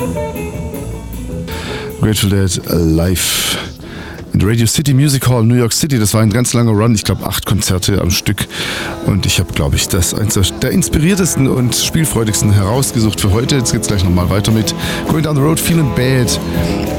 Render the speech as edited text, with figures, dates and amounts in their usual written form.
Grateful Dead live in Radio City Music Hall, New York City. Das war ein ganz langer Run, ich glaube 8 Konzerte am Stück. Und ich habe, glaube ich, das eins der inspiriertesten und spielfreudigsten herausgesucht für heute. Jetzt geht es gleich nochmal weiter mit Going Down the Road, Feeling Bad.